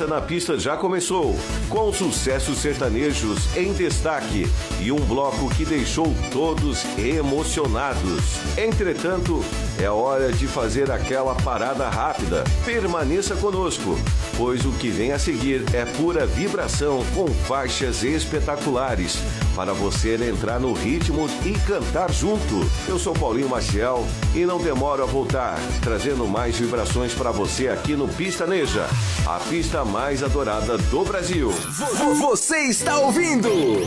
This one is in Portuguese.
Dança na Pista já começou, com sucessos sertanejos em destaque e um bloco que deixou todos emocionados. Entretanto, é hora de fazer aquela parada rápida. Permaneça conosco, pois o que vem a seguir é pura vibração com faixas espetaculares para você entrar no ritmo e cantar junto. Eu sou Paulinho Maciel e não demoro a voltar, trazendo mais vibrações para você aqui no Pistaneja, a pista mais adorada do Brasil. Você está ouvindo